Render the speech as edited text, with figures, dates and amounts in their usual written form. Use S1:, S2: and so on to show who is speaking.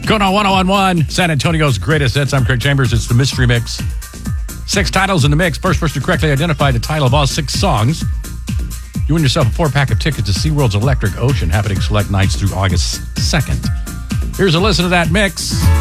S1: Going on 1011, San Antonio's greatest hits. I'm Craig Chambers. It's the Mystery Mix. 6 titles in the mix. First person to correctly identify the title of all 6 songs, you win yourself a 4-pack of tickets to SeaWorld's Electric Ocean, happening select nights through August 2nd. Here's a listen to that mix.